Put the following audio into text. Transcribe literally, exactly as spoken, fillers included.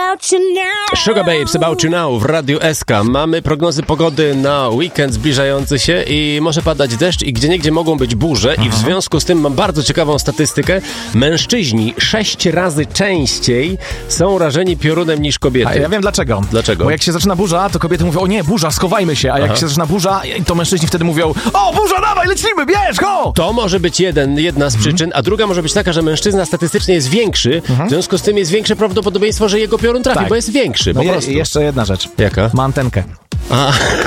about you now. Sugar Babes, About You Now w Radiu S K. Mamy prognozy pogody na weekend zbliżający się i może padać deszcz i gdzieniegdzie mogą być burze. Aha. I w związku z tym mam bardzo ciekawą statystykę. Mężczyźni sześć razy częściej są rażeni piorunem niż kobiety. A ja wiem dlaczego. Dlaczego? Bo jak się zaczyna burza, to kobiety mówią, o nie, burza, schowajmy się. A jak Aha. się zaczyna burza, to mężczyźni wtedy mówią, o, burza, dawaj, lecimy, bierz, go! To może być jeden, jedna z mhm. przyczyn, a druga może być taka, że mężczyzna statystycznie jest większy, mhm. w związku z tym jest większe prawdopodobieństwo, że jego piorun trafi, tak. bo jest większy, po no prostu. Je, jeszcze jedna rzecz. Jaka? Ma antenkę. A.